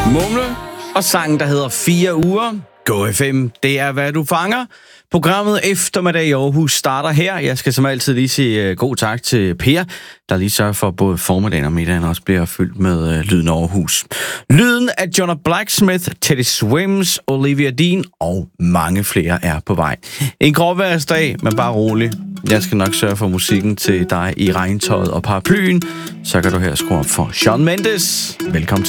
Mumle og sangen, der hedder 4 uger. Go FM, det er, hvad du fanger. Programmet Eftermiddag i Aarhus starter her. Jeg skal som altid lige sige god tak til Per, der lige sørger for, at både formiddagen og middagen også bliver fyldt med lyden af Aarhus. Lyden af Jonna Blacksmith, Teddy Swims, Olivia Dean og mange flere er på vej. En gråværsdag, men bare rolig. Jeg skal nok sørge for musikken til dig i regntøjet og paraplyen. Så kan du her skrue op for Shawn Mendes. Velkommen til.